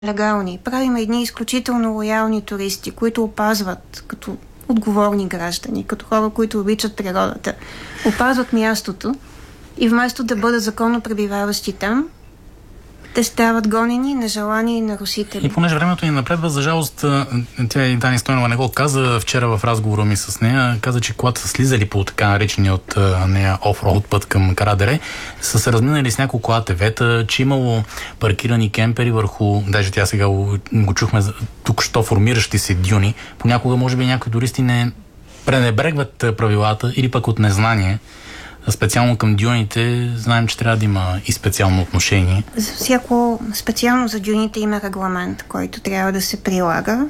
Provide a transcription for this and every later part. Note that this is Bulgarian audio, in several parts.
легални. Правим едни изключително лоялни туристи, които опазват като отговорни граждани, като хора, които обичат природата, опазват мястото и вместо да бъдат законно пребиваващи там, те стават гонени, нежелани нарушители. И понеже времето ни напредва, за жалост, тя и Дани Стойнова не го каза вчера в разговора ми с нея, каза, че когато са слизали по така наречения от нея офроуд път към Карадере, са се разминали с няколко АТВ-та, че имало паркирани кемпери върху, даже тя сега го чухме, тук що формиращи се дюни. Понякога, може би, някои туристи не пренебрегват правилата или пък от незнание. Специално към дюните, знаем, че трябва да има и специално отношение. За всяко специално за дюните има регламент, който трябва да се прилага.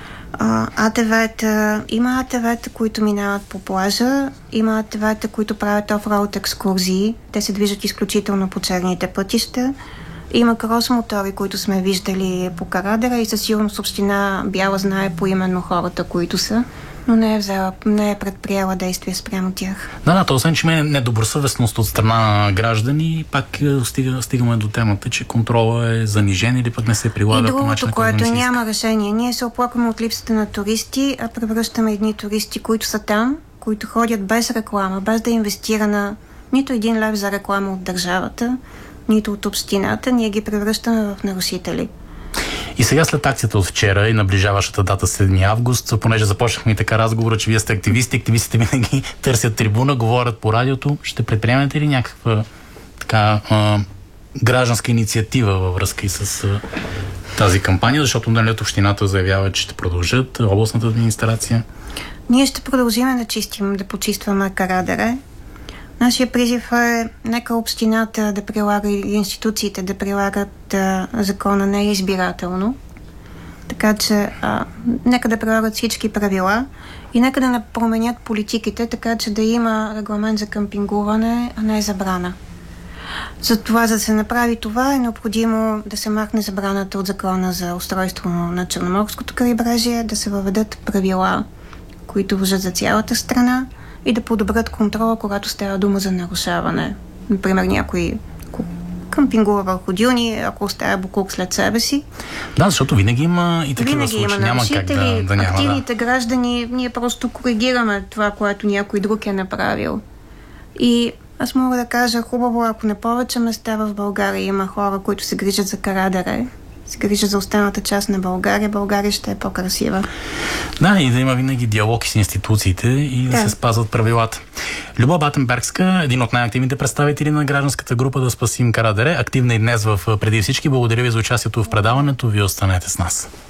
Има АТВ-та, които минават по плажа, има АТВ-та, които правят офроуд екскурзии. Те се движат изключително по черните пътища. Има крос-мотори, които сме виждали по Карадера и със сигурност община Бяла знае поименно хората, които са, но не е предприела действия спрямо тях. Да, то освен, че има недобросъвестност от страна на граждани, пак стигаме до темата, че контрола е занижен или пък не се прилага по начин, което няма решение. Ние се оплакваме от липсата на туристи, а превръщаме едни туристи, които са там, които ходят без реклама, без да инвестира на нито един лев за реклама от държавата, нито от общината, ние ги превръщаме в нарушители. И сега след акцията от вчера и наближаващата дата 7 август, понеже започнахме и така разговора, че вие сте активисти, активистите винаги търсят трибуна, говорят по радиото, ще предприемете ли някаква така гражданска инициатива във връзка и с тази кампания, защото нали от общината заявява, че ще продължат, областната администрация? Ние ще продължим да почистваме Карадере. Нашия призив е нека общината да прилага и институциите да прилагат закона не избирателно. Така че нека да прилагат всички правила и нека да не променят политиките, така че да има регламент за къмпингуване, а не забрана. За да се направи това, е необходимо да се махне забраната от закона за устройство на Черноморското крайбрежие, да се въведат правила, които важат за цялата страна, и да подобрят контрола, когато става дума за нарушаване. Например, някой къмпингува върху дюни, ако оставя буклук след себе си. Да, защото винаги има и такива случаи. Няма как да няма. Активните граждани, ние просто коригираме това, което някой друг е направил. И аз мога да кажа, хубаво, ако не повече места в България има хора, които се грижат за Карадере, се грижа за останалата част на България, България ще е по-красива. Да, и да има винаги диалог с институциите и да се спазват правилата. Люба Батенбергска, един от най-активните представители на гражданската група Да спасим Карадере, активна и днес в Преди всички. Благодаря ви за участието в предаването. Вие останете с нас.